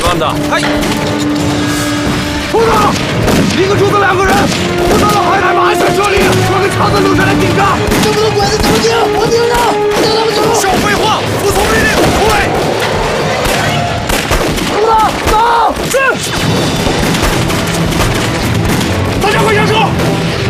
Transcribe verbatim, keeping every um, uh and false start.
班的。哎， 处长，一个柱子两个人，不到了海南把安全撤离，我给长子留下来顶着。 这么多鬼子怎么顶？我顶着，不让他们走。 少废话，服从命令，护卫。 处长，走！是。